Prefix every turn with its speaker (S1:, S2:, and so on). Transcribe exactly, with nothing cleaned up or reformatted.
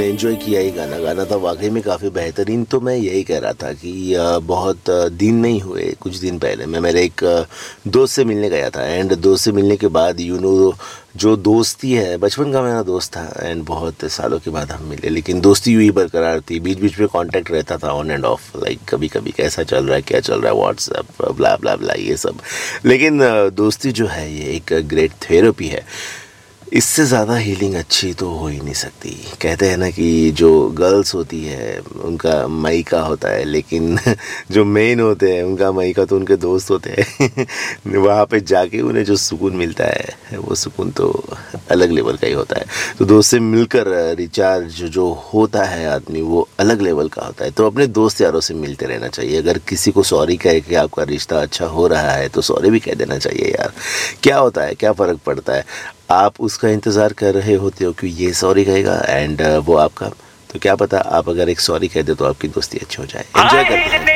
S1: Enjoy किया ही गाना गाना था वाकई में काफ़ी बेहतरीन। तो मैं यही कह रहा था कि बहुत दिन नहीं हुए, कुछ दिन पहले मैं मेरे एक दोस्त से मिलने गया था। एंड दोस्त से मिलने के बाद यू नो जो दोस्ती है, बचपन का मेरा दोस्त था एंड बहुत सालों के बाद हम मिले, लेकिन दोस्ती यूँ ही बरकरार थी। बीच बीच में कांटेक्ट रहता था ऑन एंड ऑफ, लाइक कभी कभी कैसा चल रहा है, क्या चल रहा है, व्हाट्सएप ब्ला ब्ला ब्ला ये सब। लेकिन दोस्ती जो है ये एक ग्रेट थेरेपी है। इससे ज़्यादा हीलिंग अच्छी तो हो ही नहीं सकती। कहते हैं ना कि जो गर्ल्स होती है उनका मायका होता है, लेकिन जो मेन होते हैं उनका मायका तो उनके दोस्त होते हैं। वहाँ पे जाके उन्हें जो सुकून मिलता है वो सुकून तो अलग लेवल का ही होता है। तो दोस्त से मिलकर रिचार्ज जो होता है आदमी वो अलग लेवल का होता है। तो अपने दोस्त यारों से मिलते रहना चाहिए। अगर किसी को सॉरी कहे कि आपका रिश्ता अच्छा हो रहा है तो सॉरी भी कह देना चाहिए यार। क्या होता है, क्या फ़र्क पड़ता है। आप उसका इंतज़ार कर रहे होते हो कि ये सॉरी कहेगा एंड वो आपका, तो क्या पता आप अगर एक सॉरी कह दे तो आपकी दोस्ती अच्छी हो जाए। एंजॉय करते हैं।